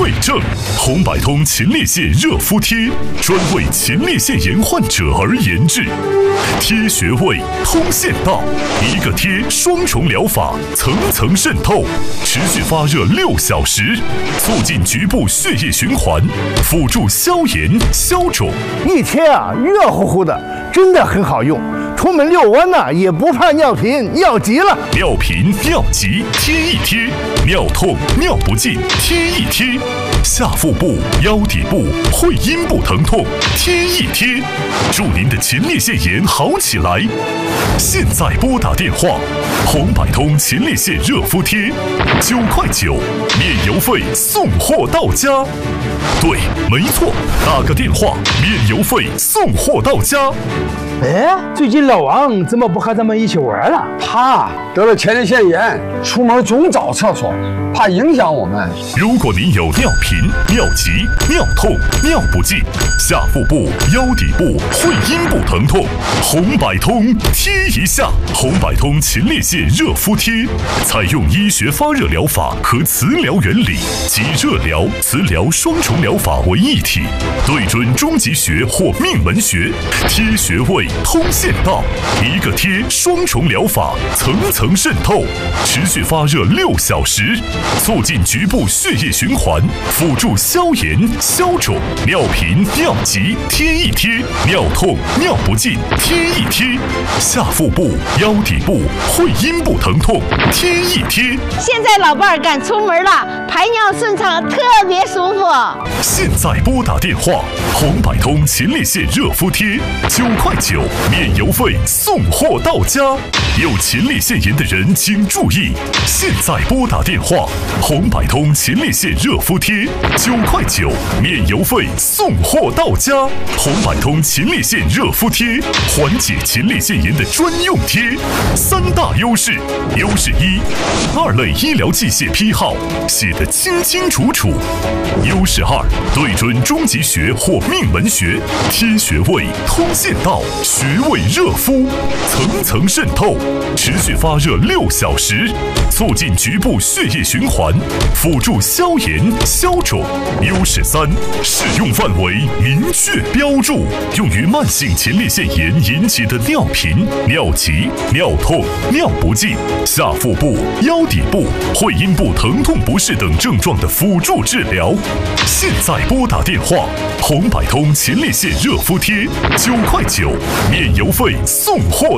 对症，红百通前列腺热敷贴，专为前列腺炎患者而研制，贴穴位，通线道，一个贴双重疗法，层层渗透，持续发热6小时，促进局部血液循环，辅助消炎消肿。 一贴啊，热乎乎的，真的很好用。出门遛弯呢，也不怕尿频，尿急了。 尿频尿急贴一贴，尿痛尿不尽贴一贴，下腹部、腰底部、会阴部疼痛贴一贴，祝您的前列腺炎好起来。现在拨打电话，红百通前列腺热敷贴，9块9，免邮费送货到家。对，没错，打个电话，免邮费送货到家。 哎，最近老王怎么不和咱们一起玩了？ 他得了前列腺炎，出门总找厕所，怕影响我们。 如果您有尿频、尿急、尿痛、尿不尽、下腹部、腰底部、会阴部疼痛，红百通贴一下。红百通前列腺热敷贴，采用医学发热疗法和磁疗原理，集热疗、磁疗双重疗法为一体，对准中极穴或命门穴，贴穴位，通线道，一个贴双重疗法，层层渗透，持续发热6小时，促进局部血液循环，辅助消炎消肿。尿频尿急贴一贴，尿痛尿不尽贴一贴，下腹部、腰底部、会阴部疼痛贴一贴。 现在老伴儿敢出门了，排尿顺畅，特别舒服。 现在拨打电话，红百通前列腺热敷贴，9块9，免邮费送货到家。有前列腺炎的人请注意，现在拨打电话，红百通前列腺热敷贴，9块9，免邮费送货到家。红百通前列腺热敷贴，缓解前列腺炎的专用贴，3大优势。优势1，2类医疗器械批号写得清清楚楚。优势2，对准中极穴或命门穴，贴穴位，通线道，穴位热敷，层层渗透，持续发热6小时，促进局部血液循环，辅助消炎消肿。优势3，适用范围明确标注，用于慢性前列腺炎引起的尿频、尿急、尿痛、尿不尽、下腹部、腰底部、会阴部疼痛不适等症状的辅助治疗。现在拨打电话，红百通前列腺热敷贴，9块9，免邮费送货